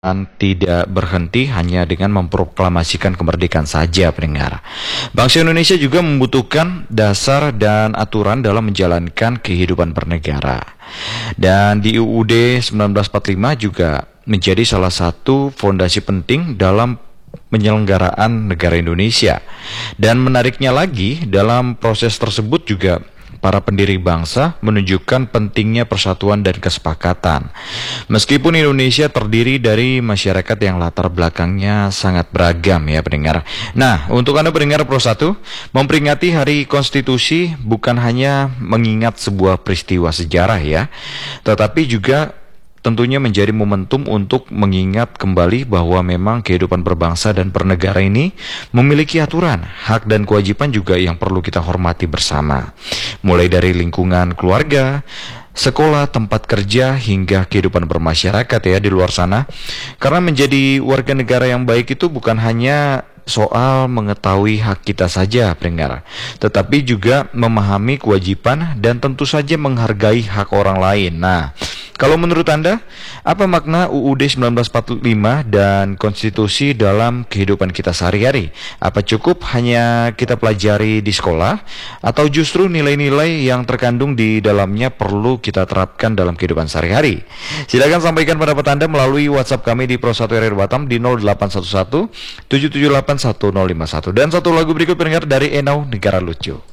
tidak berhenti hanya dengan memproklamasikan kemerdekaan saja, pendengar. Bangsa Indonesia juga membutuhkan dasar dan aturan dalam menjalankan kehidupan bernegara. Dan di UUD 1945 juga menjadi salah satu fondasi penting dalam penyelenggaraan negara Indonesia. Dan menariknya lagi, dalam proses tersebut juga para pendiri bangsa menunjukkan pentingnya persatuan dan kesepakatan. Meskipun Indonesia terdiri dari masyarakat yang latar belakangnya sangat beragam, ya pendengar. Nah, untuk Anda pendengar Pro 1, memperingati Hari Konstitusi bukan hanya mengingat sebuah peristiwa sejarah ya, tetapi juga tentunya menjadi momentum untuk mengingat kembali bahwa memang kehidupan berbangsa dan bernegara ini memiliki aturan, hak dan kewajiban juga yang perlu kita hormati bersama. Mulai dari lingkungan keluarga, sekolah, tempat kerja, hingga kehidupan bermasyarakat ya di luar sana. Karena menjadi warga negara yang baik itu bukan hanya soal mengetahui hak kita saja, pendengar, tetapi juga memahami kewajiban dan tentu saja menghargai hak orang lain. Nah, kalau menurut Anda, apa makna UUD 1945 dan konstitusi dalam kehidupan kita sehari-hari? Apa cukup hanya kita pelajari di sekolah, atau justru nilai-nilai yang terkandung di dalamnya perlu kita terapkan dalam kehidupan sehari-hari? Silakan sampaikan pendapat Anda melalui WhatsApp kami di Pro 1 RR Batam di 0811 778 1051. Dan satu lagu berikut pendengar dari Enau Negara Lucu.